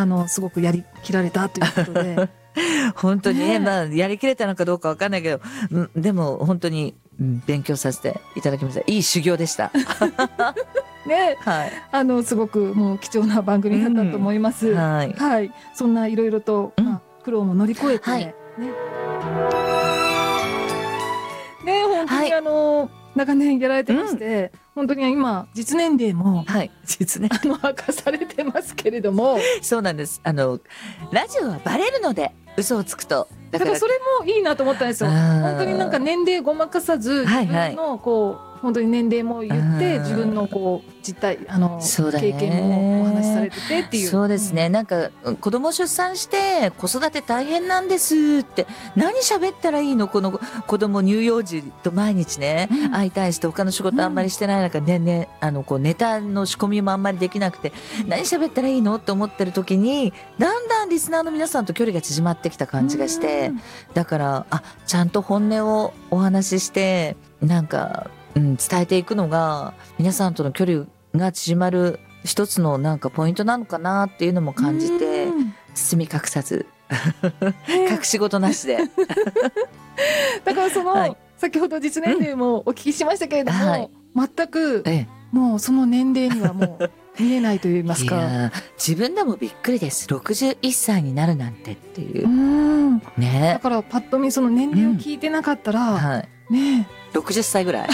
すごくやりきられたということで本当にね、やりきれたのかどうかわかんないけど、でも本当に勉強させていただきました。いい修行でした。 ね、 はい。 すごくもう貴重な番組だったと思います。 はい。 はい。そんないろいろと、苦労も乗り越えて、ね。ね、本当に長年やられてまして、本当に今実年齢も、 実年明かされてますけれども、 そうなんです。ラジオはバレるので、嘘をつくと。 だからそれもいいなと思ったんですよ。本当になんか年齢ごまかさず、自分の本当に年齢も言って、自分の実態経験もお話しされててっていう。 そうですね。なんか子供出産して子育て大変なんですって何喋ったらいいの、この子供乳幼児と毎日ね、相対して他の仕事あんまりしてない中でね、ネタの仕込みもあんまりできなくて何喋ったらいいのって思ってる時に、だんだんリスナーの皆さんと距離が縮まってきた感じがして、だからちゃんと本音をお話ししてなんか伝えていくのが皆さんとの距離が縮まる一つのなんかポイントなのかなっていうのも感じて、包み隠さず隠し事なしでだから先ほど実年齢もお聞きしましたけれども、全くもうその年齢にはもう見えないと言いますか。 いや自分でもびっくりです。61歳になるなんてっていう。ね。 だからパッと見その年齢を聞いてなかったら、ね 60歳ぐらい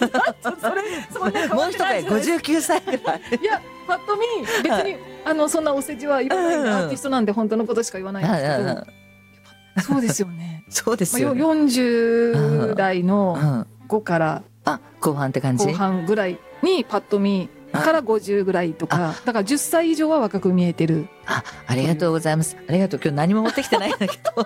もう一回59歳ぐらいいやパッと見別に、そんなお世辞は言わないアーティストなんで本当のことしか言わないんですけど、そうですよね。 そうですよね。 40代の5から後半って感じ。 後半ぐらいにパッと見から50ぐらいとか、だから10歳以上は若く見えてる。 ありがとうございます。ありがとう。今日何も持ってきてないんだけど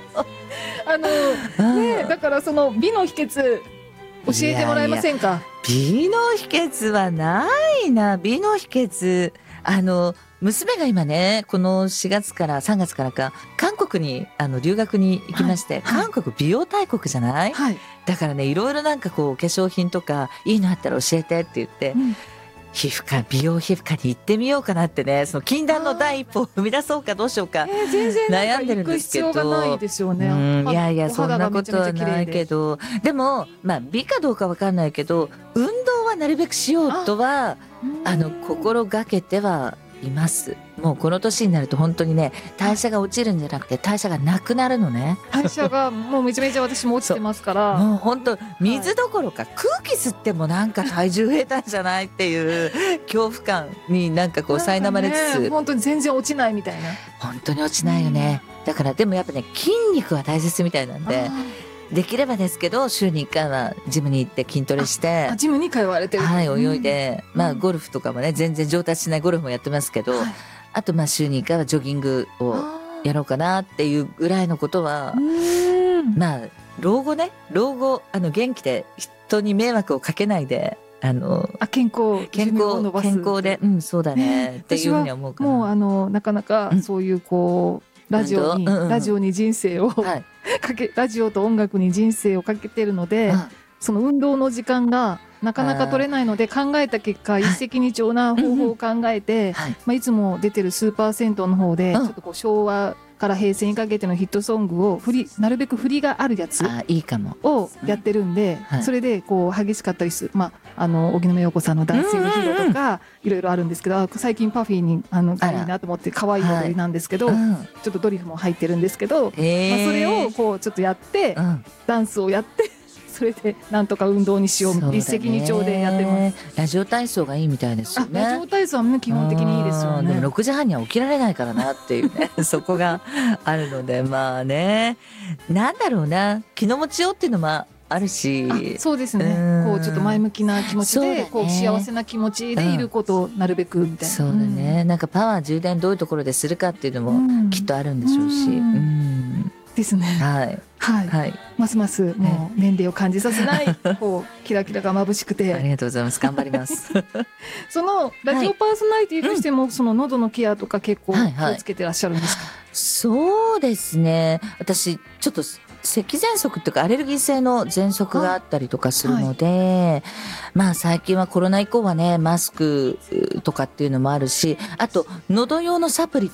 だからその美の秘訣教えてもらえませんか。 美の秘訣はないな。美の秘訣娘が今ねこの4月から3月からか韓国に留学に行きまして、韓国美容大国じゃない、だからねいろいろなんか化粧品とかいいのあったら教えてって言って、美容皮膚科に行ってみようかなってね、その禁断の第一歩を踏み出そうかどうしようか悩んでるんですけど、 全然行く必要がないですよね。 いやいやそんなことはないけど、でも美かどうかわかんないけど運動はなるべくしようとは心がけてはいます。もうこの年になると本当にね代謝が落ちるんじゃなくて代謝がなくなるのね。 代謝がもうめちゃめちゃ私も落ちてますからもう本当水どころか空気吸ってもなんか体重増えたんじゃないっていう恐怖感になんか苛まれつつ、 本当に全然落ちないみたいな。 本当に落ちないよね。だからでもやっぱね筋肉は大切みたいなんで、できればですけど週に1回はジムに行って筋トレして、 ジムに通われてる。 泳いで、ゴルフとかもね全然上達しないゴルフもやってますけど、あと週に1回はジョギングをやろうかなっていうぐらいのことは、老後元気で人に迷惑をかけないで健康でそうだねっていうふうに思うから、 もうなかなかそういうラジオに人生をラジオと音楽に人生をかけてるので、その運動の時間がなかなか取れないので考えた結果一石二鳥な方法を考えて、いつも出てるスーパー銭湯の方でちょっと昭和から平成にかけてのヒットソングをなるべく振りがあるやつをやってるんで、それで激しかったりする、荻野目洋子さんのダンシングヒーローとかいろいろあるんですけど、最近パフィーにがいいなと思って可愛い踊りなんですけど、ちょっとドリフも入ってるんですけど、それをちょっとやってダンスをやってそれでなんとか運動にしよう、一石二鳥でやってます。 ラジオ体操がいいみたいですよね。 ラジオ体操は基本的にいいですよね。 でも6時半には起きられないからなっていうねそこがあるので、なんだろうな、気の持ちようっていうのもあるし、 そうですね、ちょっと前向きな気持ちで、幸せな気持ちでいることをなるべくみたいな。 そうだね、なんかパワー充電どういうところでするかっていうのもきっとあるんでしょうし、 ですね。ますますもう年齢を感じさせないキラキラが眩しくてありがとうございます。頑張りますそのラジオパーソナリティとしても、その喉のケアとか結構気をつけてらっしゃるんですか？ そうですね、私ちょっと咳喘息っていうかアレルギー性の喘息があったりとかするので、最近はコロナ以降はねマスクとかっていうのもあるし、あと喉用のサプリ